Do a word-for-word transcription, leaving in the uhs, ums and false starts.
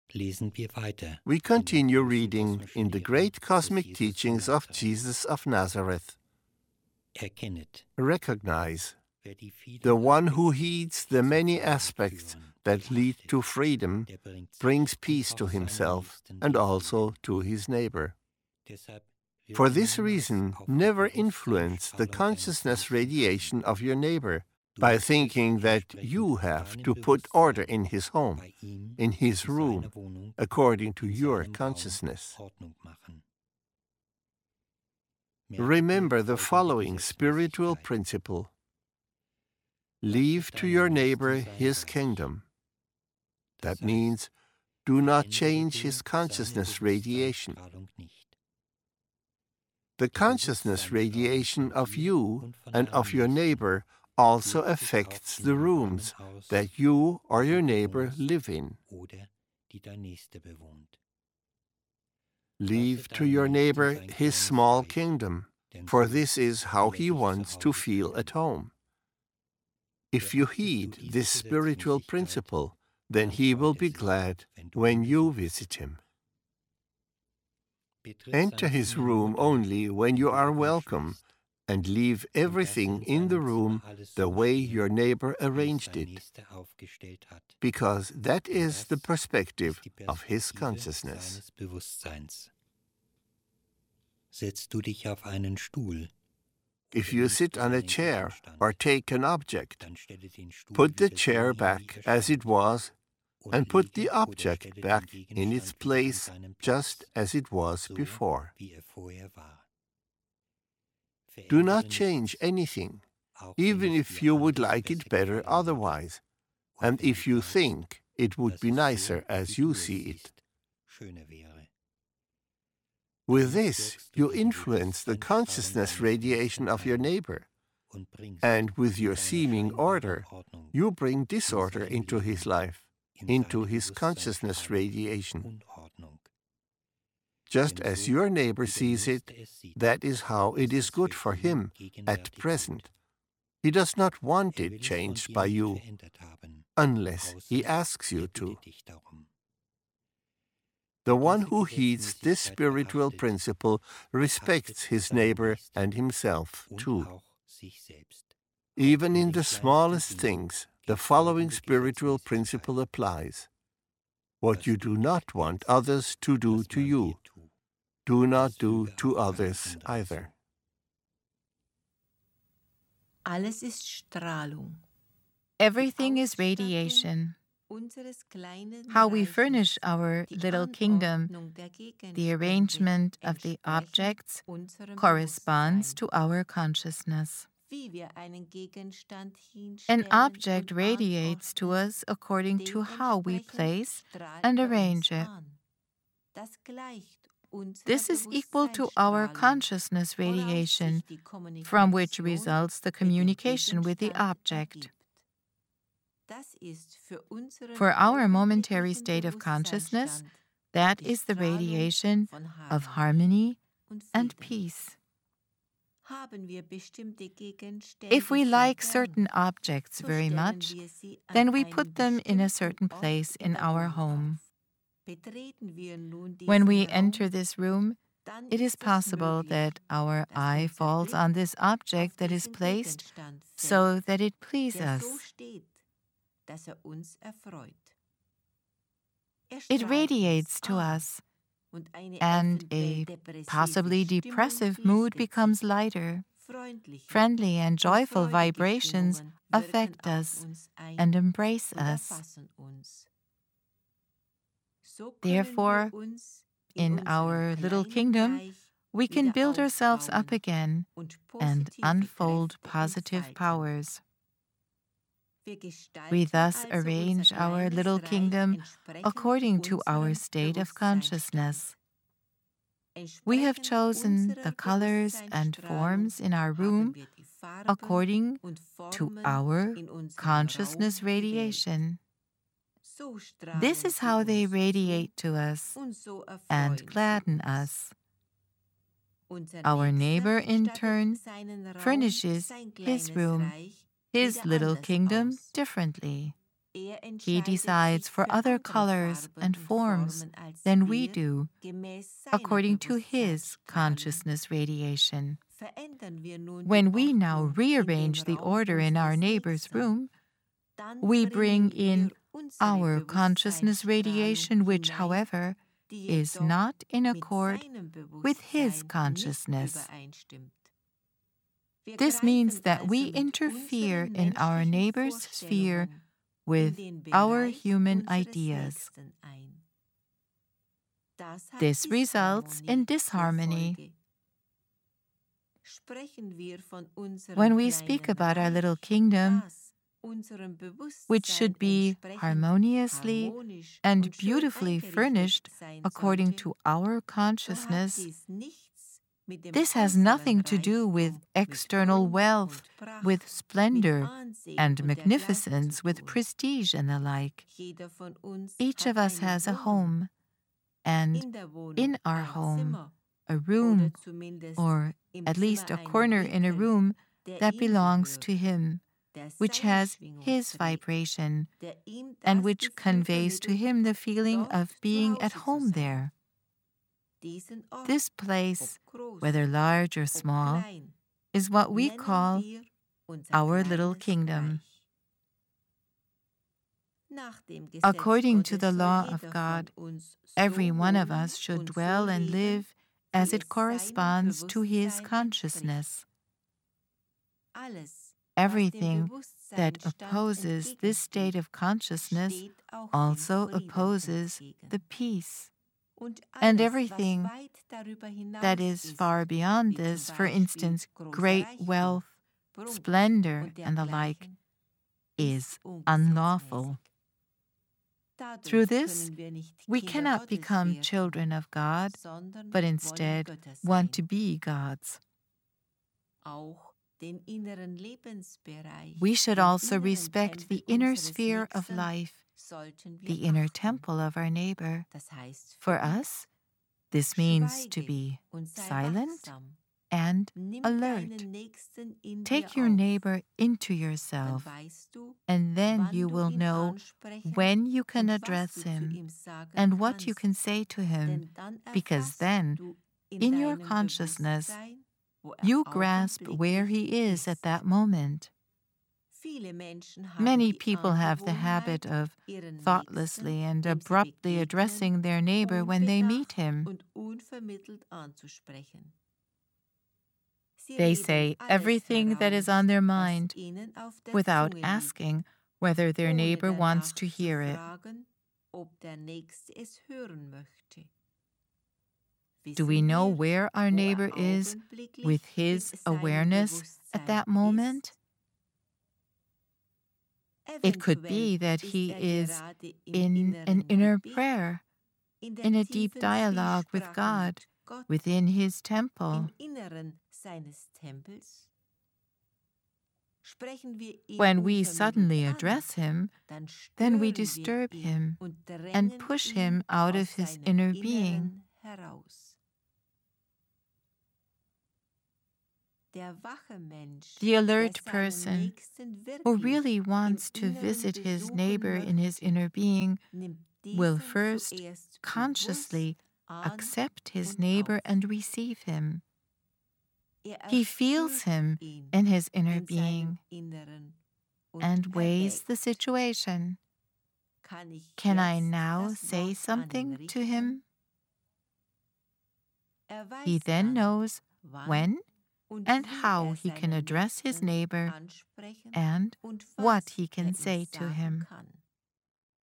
Lesen wir weiter. We continue reading in the great cosmic teachings of Jesus of Nazareth. Erkennet, Recognize wer die vielen the one who Aspekte heeds the many aspects führen, that lead to freedom der bringt sich brings und peace auch to seinem himself Nächsten and die also Friede. to his neighbor. Deshalb höre For this niemals reason, auf die never influence the Bewusstseinsstrahlung deines consciousness Nächsten radiation zu of your neighbor Du by musst dich thinking that entsprechend you have deinem to put order Bewusstsein in his home, bei ihm, in his in room, seiner Wohnung, according to in your seinem Raum consciousness. Ordnung machen. Merke dir Remember the folgende following spiritual Gesetzmäßigkeit. principle. Lasse Leave to deinem your Nächsten neighbor sein his Reich. kingdom. Das That means, heißt, do not verändere change du his seine consciousness radiation. Bewusstseinsstrahlung nicht. The Die consciousness radiation Bewusstseinsstrahlung von of dir you und von and deinem of your Nächsten neighbor also wirkt sich auch affects in the den rooms Räumen aus, that you or die your du neighbor bewohnst live in. oder die dein Nächster bewohnt. Leave Lasse to deinem your Nächsten neighbor sein his kleines small Reich, kingdom, denn for so this is how will er he dich zu wants to Hause feel führen. at home. If you Beachtest du heed diese this spiritual Gesetzmäßigkeit, principle, then dann he will freut er be sich, glad wenn du ihn when you besuchst. visit him. Betritt Enter sein his Zimmer nur room dann, only when wenn you du are gewünscht welcome, wirst. and leave Und lasse everything in in the seinem room Zimmer alles the so way stehen, your neighbor wie es arranged dein it, Nächster aufgestellt hat. because that Denn is the das perspective ist die of his Perspektive consciousness. seines Bewusstseins. Setzt du dich auf einen Stuhl If oder you nimmst sit du on a einen chair Gegenstand, or take an object, dann stelle den Stuhl put the wieder so chair hin, wie back er as it stand. was, Oder and put lege the oder object stelle den back in its Gegenstand wieder an place seinen just Platz, as it was so before. wie er vorher war. Do Verändere not change nichts, anything, auch wenn even es if dir you would anders like it besser better gefallen würde. otherwise, Und and wenn if du you glaubst, think it would dass be es nicer so, wie as du you es see it. siehst, schöner wäre. With Damit this, wirkst du you in die influence the Bewusstseinsstrahlung consciousness deines radiation Nächsten of your ein neighbor, und bringst and with in your deiner seeming scheinbaren order, Ordnung, you bring in disorder seinem into his Leben, life, in into seine his consciousness Bewusstseinsstrahlung radiation. und Ordnung. Just Denn as so, your neighbor wie der sees it, Nächste es sieht, that is how it ist is es good für for ihn him at gegenwärtig present. gut. He does not want Er it will es von changed dir by nicht you, verändert haben, unless he außer asks you er to. bittet dich darum. The Wer one diese who heeds this Gesetzmäßigkeit spiritual beachtet, principle respects beachtet his seinen neighbor Nächsten and himself und too. auch sich selbst. Auch Even in in den the kleinsten smallest Dingen things, the gilt following folgende spiritual Gesetzmäßigkeit. principle applies. What Was you du do nicht not want willst, others to do dass to man you, dir tut, do not das do füge to auch keinem others anderen either. zu. Alles ist Strahlung. Everything is radiation. How we furnish our little kingdom, the arrangement of the objects, corresponds to our consciousness. An object radiates to us according to how we place and arrange it. This is equal to our consciousness radiation, from which results the communication with the object. For our momentary state of consciousness, that is the radiation of harmony and peace. If we like certain objects very much, then we put them in a certain place in our home. When we enter this room, it is possible that our eye falls on this object that is placed so that it pleases us. It radiates to us, and a possibly depressive mood becomes lighter. Friendly and joyful vibrations affect us and embrace us. Therefore, in our little kingdom, we can build ourselves up again and unfold positive powers. We thus arrange our little kingdom according to our state of consciousness. We have chosen the colors and forms in our room according to our consciousness radiation. This is how they radiate to us and gladden us. Our neighbor, in turn, furnishes his room, his little kingdom, differently. He decides for other colors and forms than we do, according to his consciousness radiation. When we now rearrange the order in our neighbor's room, we bring in our consciousness radiation, which, however, is not in accord with his consciousness. This means that we interfere in our neighbor's sphere with our human ideas. This results in disharmony. When we speak about our little kingdom, which should be harmoniously and beautifully furnished according to our consciousness, this has nothing to do with external wealth, with splendor and magnificence, with prestige and the like. Each of us has a home, and in our home, a room, or at least a corner in a room that belongs to him, which has his vibration, and which conveys to him the feeling of being at home there. This place, whether large or small, is what we call our little kingdom. According to the law of God, every one of us should dwell and live as it corresponds to his consciousness. Everything that opposes this state of consciousness also opposes the peace. And everything that is far beyond this, for instance, great wealth, splendor, and the like, is unlawful. Through this, we cannot become children of God, but instead want to be gods. We should also respect the inner sphere of life, the inner temple of our neighbor. For us, this means to be silent and alert. Take your neighbor into yourself, and then you will know when you can address him and what you can say to him, because then, in your consciousness, you grasp where he is at that moment. Many people have the habit of thoughtlessly and abruptly addressing their neighbor when they meet him. They say everything that is on their mind without asking whether their neighbor wants to hear it. Do we know where our neighbor is with his awareness at that moment? It could be that he is in an inner prayer, in a deep dialogue with God, within his temple. When we suddenly address him, then we disturb him and push him out of his inner being. The alert person who really wants to visit his neighbor in his inner being will first consciously accept his neighbor and receive him. He feels him in his inner being and weighs the situation. Can I now say something to him? He then knows when and how he can address his neighbor and what he can say to him.